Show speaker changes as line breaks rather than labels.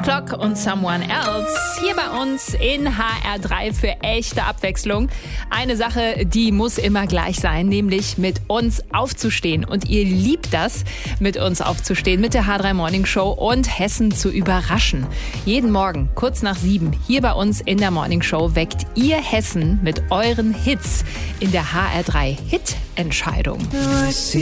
Kid Clock und Someone Else hier bei uns in HR3 für echte Abwechslung. Eine Sache, die muss immer gleich sein, nämlich mit uns aufzustehen. Und ihr liebt das, mit uns aufzustehen, mit der H3 Morning Show und Hessen zu überraschen. Jeden Morgen, kurz nach 7, hier bei uns in der Morning Show weckt ihr Hessen mit euren Hits in der HR3 Hit-Entscheidung.